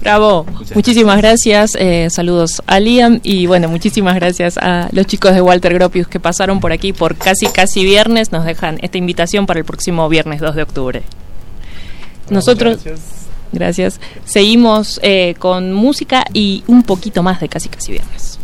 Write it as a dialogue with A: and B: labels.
A: Bravo, muchísimas gracias. Saludos a Liam y bueno, muchísimas gracias a los chicos de Walter Gropius que pasaron por aquí por casi viernes. Nos dejan esta invitación para el próximo viernes 2 de octubre. Nosotros, gracias. Seguimos con música y un poquito más de casi viernes.